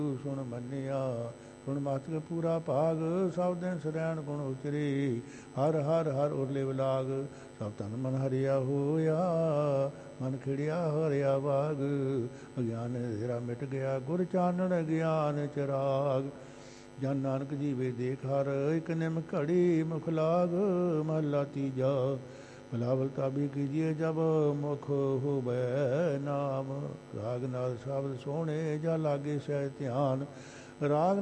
ਸੁਣ ਮੰਨਿਆ ਸੁਣ ਮਸਤਕ ਪੂਰਾ ਭਾਗ ਸਭ ਦਿਨ ਸਰੈਣ ਗੁਣ ਉਚਰੇ ਹਰ ਹਰ ਹਰ ਉਰਲੇ ਵਿਲਾਗ ਸਭ ਤਨ ਮਨ ਹਰਿਆ ਹੋਇਆ ਮਨ ਖਿੜਿਆ ਹਰਿਆ ਬਾਗ ਅਗਿਆਨ ਹਨੇਰਾ ਮਿਟ ਗਿਆ ਗੁਰ ਚਾਨਣ ਗਿਆਨ ਚਰਾਗ ਜਨ ਨਾਨਕ ਜੀਵੇ ਦੇਖ ਹਰ ਇਕ ਨਿਮ ਘੜੀ ਮੁਖ ਲਾਗ ਮਹਲਾ ਤੀਜਾ ਬਲਾਵਲ ਤਾਬੀ ਕੀਜੀਏ ਜਬ ਮੁਖ ਹੋਵੇ ਨਾਮ ਰਾਗ ਨਾਲ ਸ਼ਬਦ ਸੋਹਣੇ ਜਾ ਲਾਗੇ ਸਹਿ ਧਿਆਨ ਰਾਗ